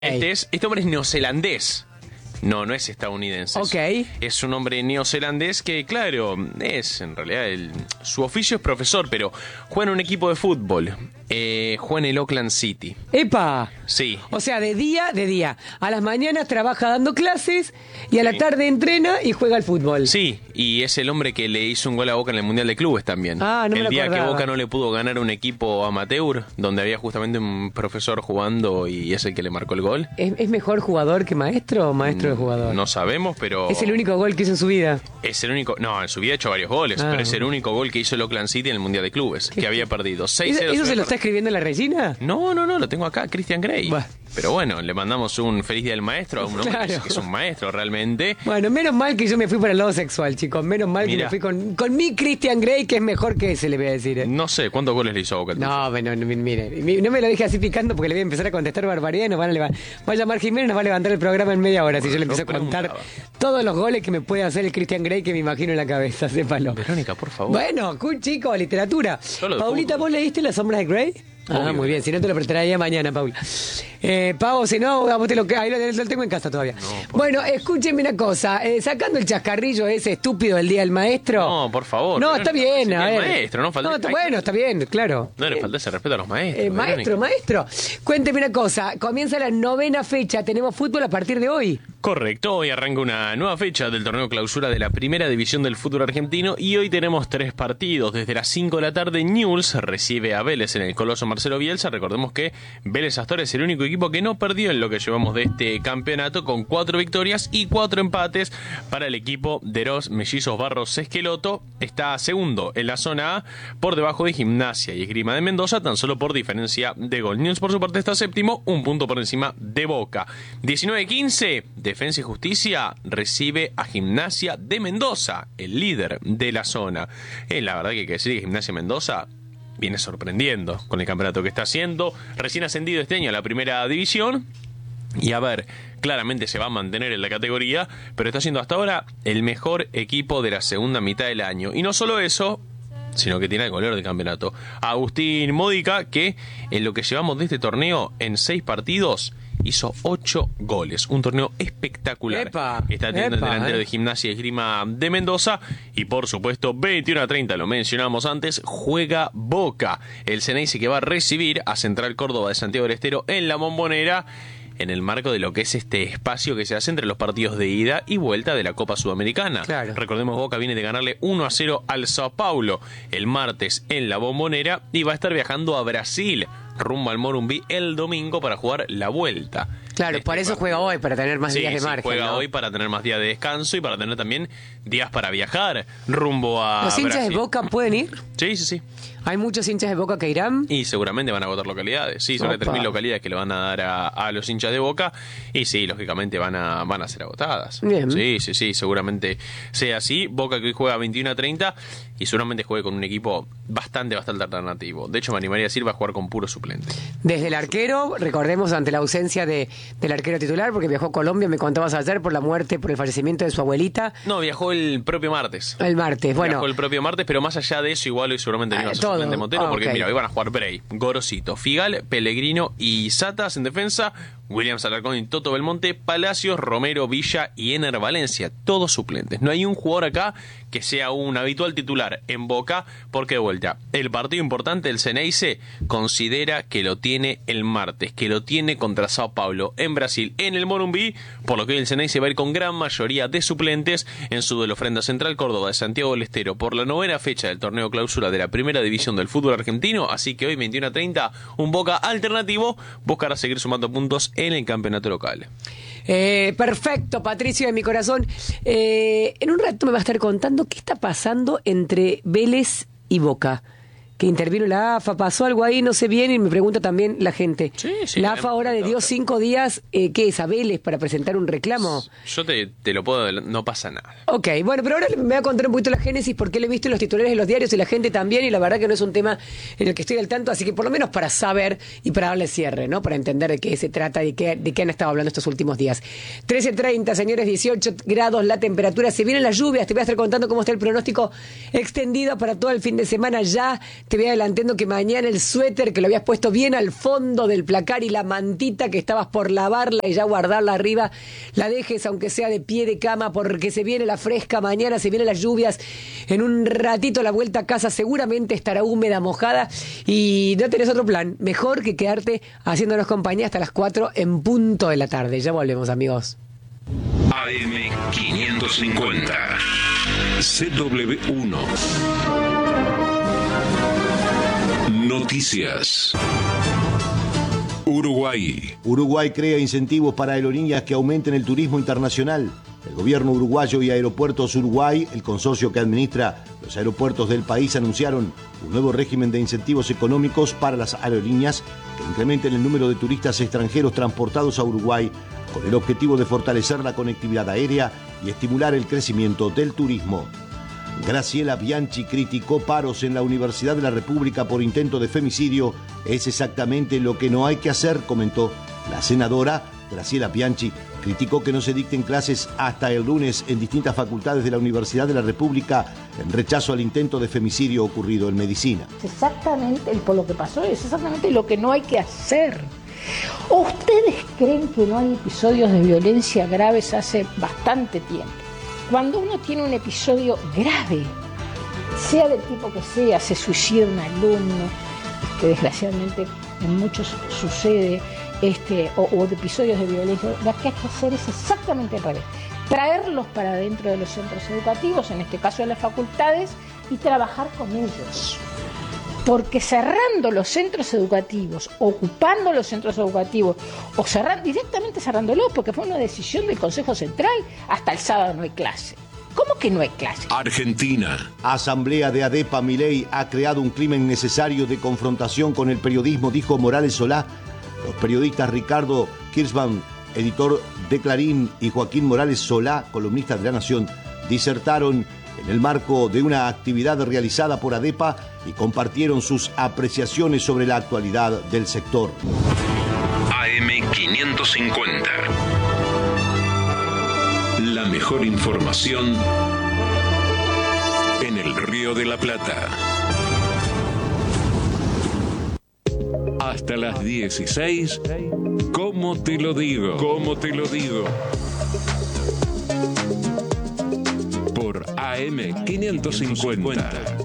Este hombre es neozelandés. No es estadounidense. Ok. Es un hombre neozelandés que, claro, en realidad, su oficio es profesor, pero juega en un equipo de fútbol. Juega en el Auckland City. ¡Epa! Sí. O sea, de día. A las mañanas trabaja dando clases y a la tarde entrena y juega al fútbol. Sí, y es el hombre que le hizo un gol a Boca en el Mundial de Clubes también. Ah, no me el lo día acordaba. que Boca no le pudo ganar un equipo amateur, donde había justamente un profesor jugando y es el que le marcó el gol. ¿Es mejor jugador que maestro o maestro de jugador? No sabemos, pero... Es el único gol que hizo en su vida. Es el único... No, en su vida ha hecho varios goles, pero es el único gol que hizo el Auckland City en el Mundial de Clubes, que había perdido 6-0. ¿Eso se lo está escribiendo la Regina? No, lo tengo acá, Christian Grey. Bah. Pero bueno, le mandamos un feliz día del maestro a un hombre que es un maestro realmente. Bueno, menos mal que yo me fui para el lado sexual, chicos. Menos mal que me fui con mi Christian Grey, que es mejor que ese, le voy a decir. No sé, ¿cuántos goles le hizo a Boca? No, mire, no me lo deje así picando porque le voy a empezar a contestar barbaridad y nos van a levantar. Va a llamar Jiménez y nos va a levantar el programa en media hora si yo le empiezo a contar todos los goles que me puede hacer el Christian Grey que me imagino en la cabeza, sépalo. Verónica, por favor. Bueno, chico, literatura. Paulita, ¿vos leíste Las sombras de Grey? Ah, muy bien, si no te lo prestaría mañana, Paula. Pavo, si no, a vos te ahí lo tengo en casa todavía. Bueno, escúchenme una cosa, sacando el chascarrillo ese estúpido del Día del Maestro. No, por favor. No, está bien, a ver. Maestro, no falta. Bueno, está bien, claro. No le falta ese respeto a los maestros. Maestro. Cuénteme una cosa, comienza la 9ª fecha, tenemos fútbol a partir de hoy. Correcto, hoy arranca una nueva fecha del torneo clausura de la primera división del fútbol argentino y hoy tenemos 3 partidos. Desde las 5 de la tarde, Newell's recibe a Vélez en el Coloso Marcelo Bielsa. Recordemos que Vélez hasta ahora es el único equipo que no perdió en lo que llevamos de este campeonato, con 4 victorias y 4 empates para el equipo de los mellizos Barros Esqueloto. Está segundo en la zona A, por debajo de Gimnasia y Esgrima de Mendoza, tan solo por diferencia de gol. Newell's por su parte está séptimo, un punto por encima de Boca. 19-15, Defensa y Justicia recibe a Gimnasia de Mendoza, el líder de la zona. La verdad que hay que decir que Gimnasia Mendoza viene sorprendiendo con el campeonato que está haciendo. Recién ascendido este año a la primera división. Y a ver, claramente se va a mantener en la categoría, pero está siendo hasta ahora el mejor equipo de la segunda mitad del año. Y no solo eso, sino que tiene el goleador del campeonato, Agustín Módica, que en lo que llevamos de este torneo, en 6 partidos, hizo 8 goles. Un torneo espectacular. Está teniendo el delantero de Gimnasia y Esgrima de Mendoza. Y por supuesto, 21-30, lo mencionamos antes, juega Boca. El Ceneice, que va a recibir a Central Córdoba de Santiago del Estero en la Bombonera, en el marco de lo que es este espacio que se hace entre los partidos de ida y vuelta de la Copa Sudamericana. Claro. Recordemos, Boca viene de ganarle 1-0 al Sao Paulo el martes en la Bombonera y va a estar viajando a Brasil rumbo al Morumbi el domingo para jugar la vuelta. Claro, por eso juega hoy, para tener más días de margen. Juega hoy para tener más días de descanso y para tener también días para viajar rumbo a ¿Los hinchas Brasil. de Boca pueden ir? Sí. ¿Hay muchos hinchas de Boca que irán? Y seguramente van a agotar localidades. Sí, son 3.000 localidades que le van a dar a los hinchas de Boca. Y sí, lógicamente van a ser agotadas. Bien. Sí, seguramente sea así. Boca que hoy juega 21-30 y seguramente juegue con un equipo bastante alternativo. De hecho, me animaría a decir, va a jugar con puro suplente. Desde el arquero, recordemos, ante la ausencia del arquero titular, porque viajó a Colombia, me contabas ayer, por el fallecimiento de su abuelita. No, viajó el propio martes. El martes, bueno. Viajó el propio martes, pero más allá de eso, igual hoy seguramente no iba a ser suplente Montero, porque mira, hoy van a jugar Bray, Gorosito, Figal, Pellegrino y Satas en defensa, Williams Alarcón y Toto Belmonte, Palacios, Romero, Villa y Ener Valencia, todos suplentes. No hay un jugador acá que sea un habitual titular en Boca, porque de vuelta, el partido importante del Ceneice considera que lo tiene el martes, que lo tiene contra Sao Paulo en Brasil, en el Morumbi, por lo que hoy el Ceneice va a ir con gran mayoría de suplentes en su duelo frente a Central Córdoba de Santiago del Estero por la 9ª fecha del torneo clausura de la primera división del fútbol argentino, así que hoy 21-30, un Boca alternativo buscará seguir sumando puntos en el campeonato local. Perfecto, Patricio de mi corazón. En un rato me va a estar contando qué está pasando entre Vélez y Boca. Que intervino la AFA, pasó algo ahí, no sé bien, y me pregunta también la gente. Sí, la AFA ahora le dio 5 días, ¿qué es? A Vélez para presentar un reclamo. Yo te lo puedo, no pasa nada. Ok, bueno, pero ahora me voy a contar un poquito la génesis, porque lo he visto en los titulares de los diarios y la gente también, y la verdad que no es un tema en el que estoy al tanto, así que por lo menos para saber y para darle cierre, ¿no? Para entender de qué se trata y de qué han estado hablando estos últimos días. 13:30, señores, 18 grados la temperatura, se vienen las lluvias, te voy a estar contando cómo está el pronóstico extendido para todo el fin de semana ya. te voy adelantando que mañana el suéter que lo habías puesto bien al fondo del placar y la mantita que estabas por lavarla y ya guardarla arriba, la dejes aunque sea de pie de cama, porque se viene la fresca mañana, se vienen las lluvias. En un ratito la vuelta a casa seguramente estará húmeda, mojada, y no tenés otro plan. Mejor que quedarte haciéndonos compañía hasta las 4 en punto de la tarde. Ya volvemos, amigos. AM550 CW1 Noticias. Uruguay crea incentivos para aerolíneas que aumenten el turismo internacional. El gobierno uruguayo y Aeropuertos Uruguay, el consorcio que administra los aeropuertos del país, anunciaron un nuevo régimen de incentivos económicos para las aerolíneas que incrementen el número de turistas extranjeros transportados a Uruguay, con el objetivo de fortalecer la conectividad aérea y estimular el crecimiento del turismo. Graciela Bianchi criticó paros en la Universidad de la República por intento de femicidio. Es exactamente lo que no hay que hacer, comentó. La senadora Graciela Bianchi criticó que no se dicten clases hasta el lunes en distintas facultades de la Universidad de la República en rechazo al intento de femicidio ocurrido en medicina. Exactamente por lo que pasó, es exactamente lo que no hay que hacer. ¿O ustedes creen que no hay episodios de violencia graves hace bastante tiempo? Cuando uno tiene un episodio grave, sea del tipo que sea, se suicida un alumno, que desgraciadamente en muchos sucede, o de episodios de violencia, lo que hay que hacer es exactamente al revés. Traerlos para dentro de los centros educativos, en este caso de las facultades, y trabajar con ellos. Porque cerrando los centros educativos, ocupando los centros educativos, o directamente cerrándolos, porque fue una decisión del Consejo Central, hasta el sábado no hay clase. ¿Cómo que no hay clase? Argentina. Asamblea de ADEPA. Milei ha creado un clima innecesario de confrontación con el periodismo, dijo Morales Solá. Los periodistas Ricardo Kirchmann, editor de Clarín, y Joaquín Morales Solá, columnista de La Nación, disertaron en el marco de una actividad realizada por ADEPA y compartieron sus apreciaciones sobre la actualidad del sector. AM550. La mejor información en el Río de la Plata. Hasta las 16. ¿Cómo te lo digo? ¿Cómo te lo digo? Por AM550.